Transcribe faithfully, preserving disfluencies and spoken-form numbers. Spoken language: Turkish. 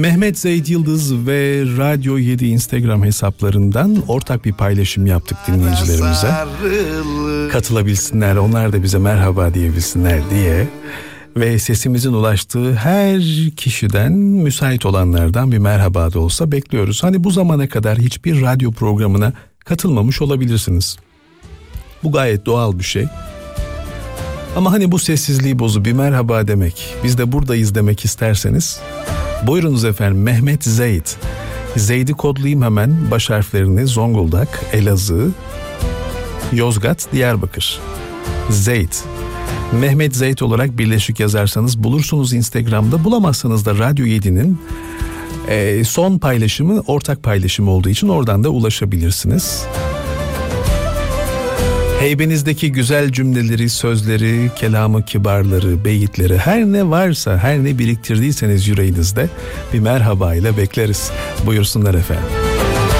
Mehmet Zeyt Yıldız ve Radyo yedi Instagram hesaplarından ortak bir paylaşım yaptık dinleyicilerimize. Katılabilsinler, onlar da bize merhaba diyebilsinler diye. Ve sesimizin ulaştığı her kişiden, müsait olanlardan bir merhaba da olsa bekliyoruz. Hani bu zamana kadar hiçbir radyo programına katılmamış olabilirsiniz. Bu gayet doğal bir şey. Ama hani bu sessizliği bozu bir merhaba demek, biz de buradayız demek isterseniz buyurunuz efendim. Mehmet Zeyt. Zeyd'i kodlayayım hemen, baş harflerini: Zonguldak, Elazığ, Yozgat, Diyarbakır. Zeyt. Mehmet Zeyt olarak birleşik yazarsanız bulursunuz Instagram'da. Bulamazsanız da Radyo yedi'nin e, son paylaşımı ortak paylaşım olduğu için oradan da ulaşabilirsiniz. Heybenizdeki güzel cümleleri, sözleri, kelamı kibarları, beyitleri, her ne varsa, her ne biriktirdiyseniz yüreğinizde bir merhaba ile bekleriz. Buyursunlar efendim.